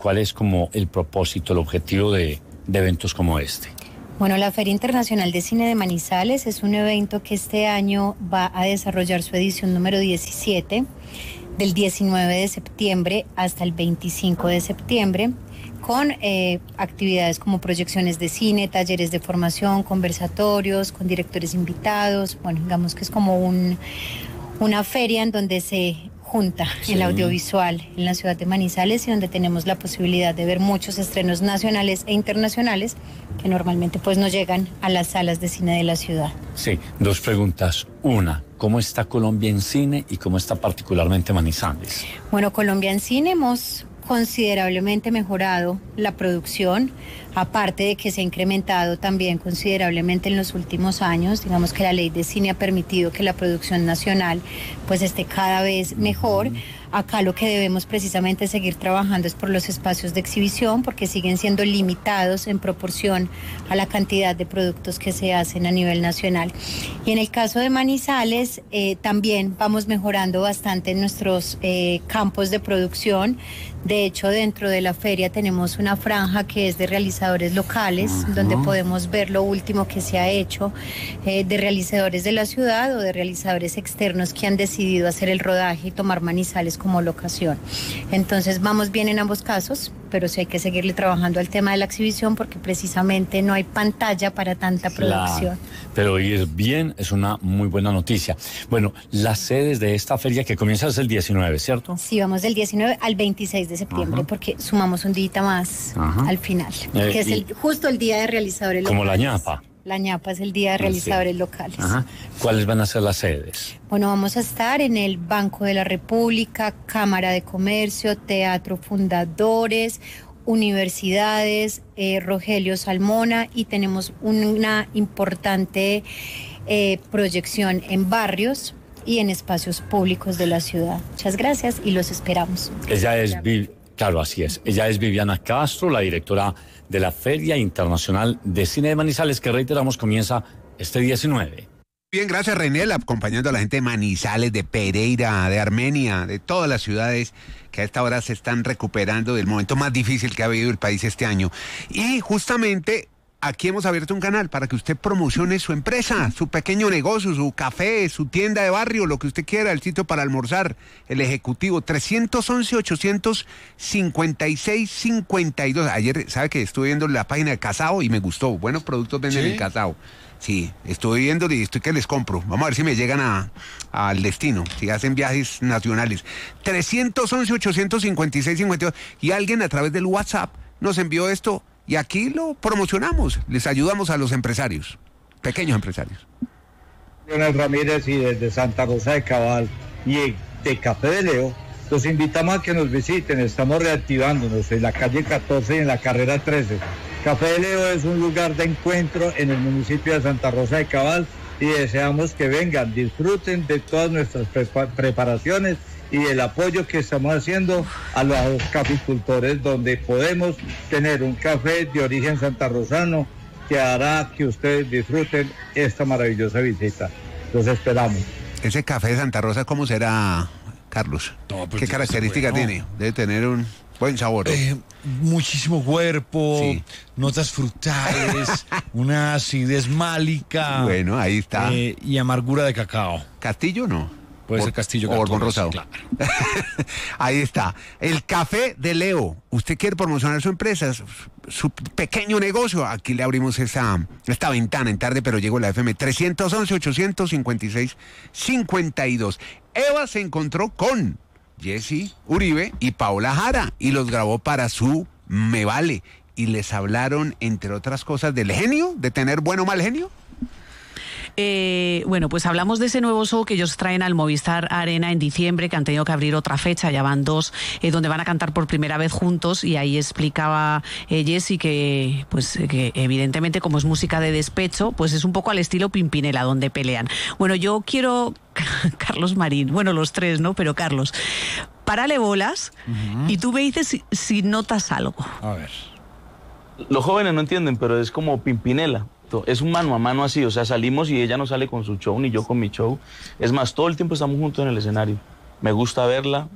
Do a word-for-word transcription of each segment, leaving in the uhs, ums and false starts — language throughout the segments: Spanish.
¿cuál es como el propósito, el objetivo de, de eventos como este? Bueno, la Feria Internacional de Cine de Manizales es un evento que este año va a desarrollar su edición número diecisiete, del diecinueve de septiembre hasta el veinticinco de septiembre, con eh, actividades como proyecciones de cine, talleres de formación, conversatorios, con directores invitados. Bueno, digamos que es como un, una feria en donde se junta sí. el audiovisual en la ciudad de Manizales y donde tenemos la posibilidad de ver muchos estrenos nacionales e internacionales que normalmente pues no llegan a las salas de cine de la ciudad. Sí, dos preguntas. Una, ¿cómo está Colombia en cine y cómo está particularmente Manizales? Bueno, Colombia en cine hemos considerablemente mejorado la producción, aparte de que se ha incrementado también considerablemente en los últimos años. Digamos que la ley de cine ha permitido que la producción nacional pues esté cada vez mejor. Acá lo que debemos precisamente seguir trabajando es por los espacios de exhibición, porque siguen siendo limitados en proporción a la cantidad de productos que se hacen a nivel nacional. Y en el caso de Manizales, eh, también vamos mejorando bastante en nuestros eh, campos de producción. De hecho, dentro de la feria tenemos una franja que es de realizadores locales, uh-huh. donde podemos ver lo último que se ha hecho eh, de realizadores de la ciudad o de realizadores externos que han decidido hacer el rodaje y tomar Manizales como locación. Entonces vamos bien en ambos casos, pero sí hay que seguirle trabajando al tema de la exhibición porque precisamente no hay pantalla para tanta producción. Claro, pero ir bien es una muy buena noticia. Bueno, las sedes de esta feria que comienza es el diecinueve, ¿cierto? Sí, vamos del diecinueve al veintiséis de septiembre, ajá. porque sumamos un día más ajá. al final, eh, que es el, justo el día de realizadores locales. Como la ñapa. La ñapa es el día de realizadores sí. locales. Ajá. ¿Cuáles van a ser las sedes? Bueno, vamos a estar en el Banco de la República, Cámara de Comercio, Teatro Fundadores, universidades, eh, Rogelio Salmona, y tenemos una importante eh, proyección en barrios y en espacios públicos de la ciudad. Muchas gracias y los esperamos. Ella es, Vi- claro, así es. Ella es Viviana Castro, la directora de la Feria Internacional de Cine de Manizales, que reiteramos comienza este diecinueve. Bien, gracias Reinel, acompañando a la gente de Manizales, de Pereira, de Armenia, de todas las ciudades que a esta hora se están recuperando del momento más difícil que ha vivido el país este año. Y justamente aquí hemos abierto un canal para que usted promocione su empresa, su pequeño negocio, su café, su tienda de barrio, lo que usted quiera, el sitio para almorzar, el ejecutivo, tres once, ochocientos cincuenta y seis, cincuenta y dos. Ayer, ¿sabe que estuve viendo la página de Casao y me gustó? Buenos productos venden ¿Sí? en Casao. Sí, estoy viendo y estoy que les compro. Vamos a ver si me llegan a, al destino, si hacen viajes nacionales. tres once, ochocientos cincuenta y seis, cincuenta y dos. Y alguien a través del WhatsApp nos envió esto y aquí lo promocionamos. Les ayudamos a los empresarios, pequeños empresarios. Leonel Ramírez y desde Santa Rosa de Cabal y de Café de Leo, los invitamos a que nos visiten. Estamos reactivándonos en la calle catorce y en la carrera trece. Café de Leo es un lugar de encuentro en el municipio de Santa Rosa de Cabal y deseamos que vengan, disfruten de todas nuestras prepa- preparaciones y el apoyo que estamos haciendo a los caficultores, donde podemos tener un café de origen santarrosano que hará que ustedes disfruten esta maravillosa visita. Los esperamos. Ese café de Santa Rosa, ¿cómo será, Carlos? No, ¿qué características bueno. tiene? Debe tener un buen sabor. Eh, muchísimo cuerpo, sí. notas frutales, una acidez málica. Bueno, ahí está. Eh, y amargura de cacao. ¿Castillo no? Puede ser Castillo. O Borbón Rosado. Claro. Ahí está. El Café de Leo. ¿Usted quiere promocionar su empresa, su, su pequeño negocio? Aquí le abrimos esa, esta ventana en tarde, pero llegó la F M. tres once, ochocientos cincuenta y seis, cincuenta y dos. Eva se encontró con Jessy Uribe y Paola Jara y los grabó para su Me Vale. Y les hablaron, entre otras cosas, del genio, de tener buen o mal genio. Eh, bueno, pues hablamos de ese nuevo show que ellos traen al Movistar Arena en diciembre, que han tenido que abrir otra fecha, ya van dos, eh, donde van a cantar por primera vez juntos, y ahí explicaba eh, Jessy que, pues, que evidentemente como es música de despecho, pues es un poco al estilo Pimpinela, donde pelean. Bueno, yo quiero, Carlos Marín, bueno, los tres, ¿no? Pero Carlos, párale bolas uh-huh. y tú me dices si, si notas algo. A ver. Los jóvenes no entienden, pero es como Pimpinela. Es un mano a mano así, o sea, salimos y ella no sale con su show ni yo con mi show. Es más, todo el tiempo estamos juntos en el escenario. Me gusta verla,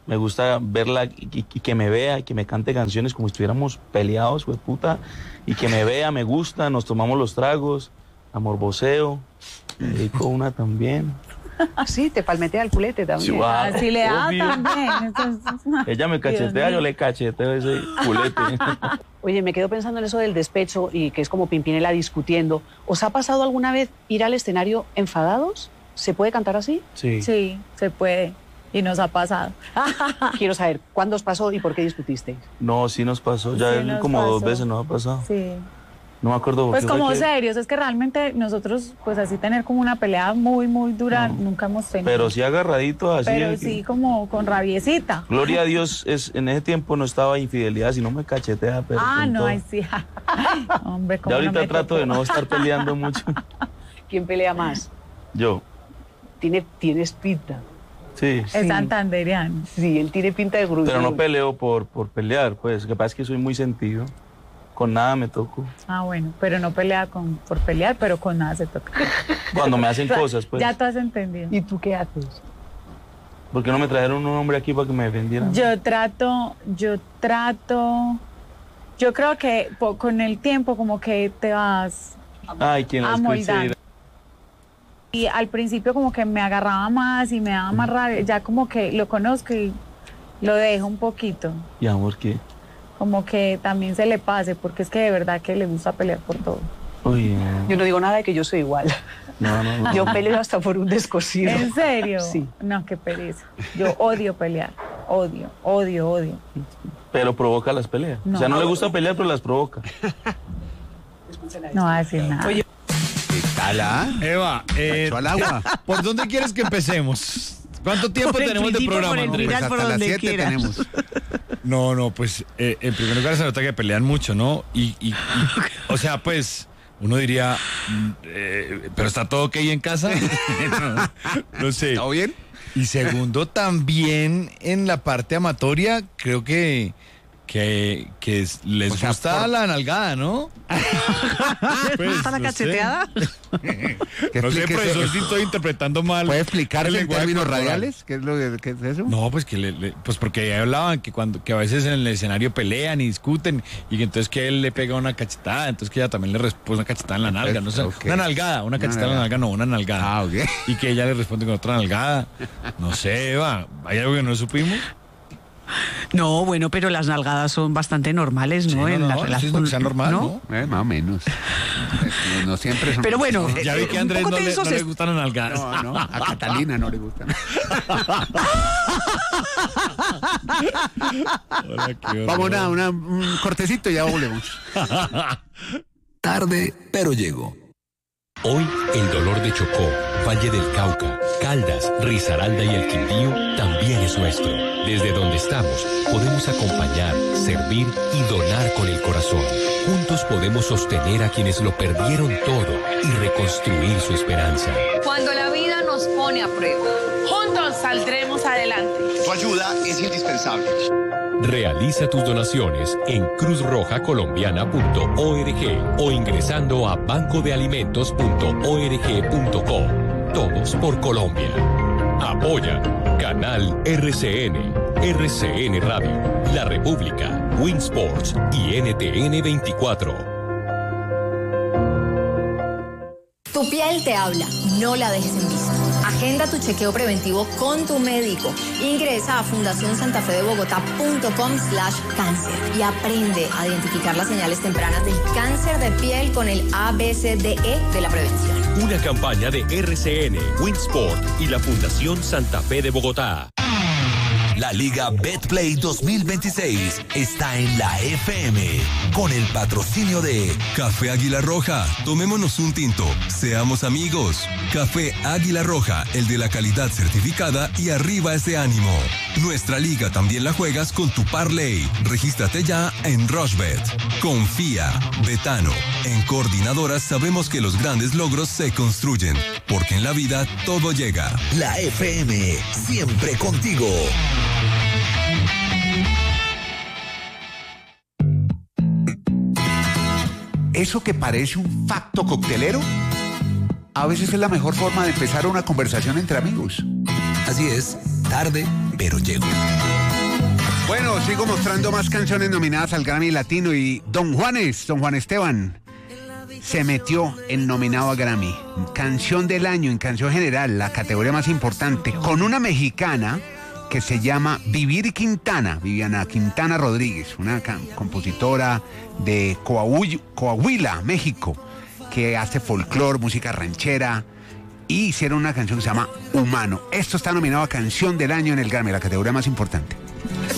Me gusta verla y, y- y que me vea, y que me cante canciones como si estuviéramos peleados, güey, puta. Y que me vea, me gusta, nos tomamos los tragos, amorboseo, me dedico una también. Sí, te palmetea el culete también. Sí, va. Así le da Obvio. también. Entonces, Ella me cachetea, Dios mío. yo le cacheteo ese culete. Oye, me quedo pensando en eso del despecho y que es como Pimpinela discutiendo. ¿Os ha pasado alguna vez ir al escenario enfadados? ¿Se puede cantar así? Sí. sí, se puede. Y nos ha pasado. Quiero saber, ¿cuándo os pasó y por qué discutisteis? No, sí nos pasó, ya Sí nos como dos pasó. veces nos ha pasado. Sí. No me acuerdo por Pues qué fue como que- serios, es que realmente nosotros, pues así tener como una pelea muy, muy dura, No. nunca hemos tenido. Pero sí agarradito así. Pero de que- sí como con rabiecita. Gloria a Dios, es, en ese tiempo no estaba infidelidad, sino me cachetea, pero Ah, con no, todo. ahí sí. Hombre, Ya cómo ahorita no me trato tocó. de no estar peleando mucho. ¿Quién pelea más? Yo, Tiene, tienes pinta. sí. Es Sí. santanderiano. Sí, él tiene pinta de gruñón. Pero no peleo por, por pelear, pues. Lo que pasa es que soy muy sentido. Con nada me toco. Ah, bueno, pero no pelea con, por pelear, pero con nada se toca. Cuando me hacen cosas, pues. Ya tú has entendido. ¿Y tú qué haces? ¿Por qué no me trajeron un hombre aquí para que me defendiera? Yo trato, yo trato, yo creo que po- con el tiempo como que te vas Ay, ¿quién la amoldando. escuché? Y al principio como que me agarraba más y me daba más rabia, ya como que lo conozco y lo dejo un poquito, ¿Y amor qué? como que también se le pase, porque es que de verdad que le gusta pelear por todo. Uy, no. Yo no digo nada de que yo soy igual. No, no, no. Yo peleo hasta por un descosido. ¿En serio? Sí. No, qué pereza. Yo odio pelear, odio, odio, odio. Pero provoca las peleas. No. O sea, no le gusta pelear, pero las provoca. No va a decir nada. Oye, ¿Qué tal, ah? Eva, eh, Echó al agua. ¿por dónde quieres que empecemos? ¿Cuánto tiempo Por el tenemos de principio, programa, por el Andrés? final. Pues por hasta las donde siete quieras. tenemos. No, no, pues eh, en primer lugar se nota que pelean mucho, ¿no? Y, y- y- o sea, pues uno diría, mm, eh, pero está todo ok en casa. no, no sé. ¿Todo bien? Y segundo, también en la parte amatoria, creo que, que, que es- les O sea, gusta por- la nalgada, ¿no? Pues, ¿Está la no sé. cacheteada? ¿Qué No sé, explique profesor, eso? si estoy interpretando mal. ¿Puede el explicarse en lenguaje términos corporal. radiales? ¿Qué es, lo que, qué es eso? No, pues que le, le- pues porque ya hablaban que cuando que a veces en el escenario pelean y discuten y que entonces que él le pega una cachetada, entonces que ella también le responde una cachetada en la nalga, no sé, Ok. una nalgada, una Una cachetada en la nalgada. nalga, no, una nalgada. Ah, ok. Y que ella le responde con otra nalgada. No sé, Eva, ¿hay algo que no supimos? No, bueno, pero las nalgadas son bastante normales, ¿no? Sí, no, en no, la no, relación. sí, no, que sea normal, ¿no? Eh, más o menos. No, no siempre son. Pero bueno, No, Ya vi que a un Andrés poco no le, tensos no le es- gustan las nalgadas. no, no, a Catalina no le gustan. Hola, qué horror. Vamos a una, un cortecito y ya volvemos. Tarde, pero llego. Hoy el dolor de Chocó, Valle del Cauca, Caldas, Risaralda y el Quindío también es nuestro. Desde donde estamos, podemos acompañar, servir y donar con el corazón. Juntos podemos sostener a quienes lo perdieron todo y reconstruir su esperanza. Cuando la vida nos pone a prueba, juntos saldremos adelante. Tu ayuda es indispensable. Realiza tus donaciones en cruz roja colombiana punto org o ingresando a banco de alimentos punto org punto co. Todos por Colombia. Apoya Canal R C N, R C N Radio, La República, Winsports y N T N veinticuatro. Tu piel te habla, no la dejes en visto. Agenda tu chequeo preventivo con tu médico. Ingresa a fundación santa fe de bogotá punto com slash cáncer y aprende a identificar las señales tempranas del cáncer de piel con el A B C D E de la prevención. Una campaña de R C N, Winsport y la Fundación Santa Fe de Bogotá. La Liga Betplay dos mil veintiséis está en la F M con el patrocinio de Café Águila Roja, tomémonos un tinto, seamos amigos. Café Águila Roja, el de la calidad certificada y arriba ese ánimo. Nuestra liga también la juegas con tu parlay. Regístrate ya en Rushbet. Confía, Betano. En Coordinadoras sabemos que los grandes logros se construyen, porque en la vida todo llega. La F M, siempre contigo. Eso que parece un facto coctelero, a veces es la mejor forma de empezar una conversación entre amigos. Así es, tarde, pero llego. Bueno, sigo mostrando más canciones nominadas al Grammy Latino y Don Juanes, Don Juan Esteban, se metió en nominado a Grammy. Canción del año en canción general, la categoría más importante, con una mexicana que se llama Vivir Quintana, Viviana Quintana Rodríguez, una compositora de Coahuila, Coahuila, México, que hace folclore, música ranchera, y hicieron una canción que se llama Humano. Esto está nominado a Canción del Año en el Grammy, la categoría más importante.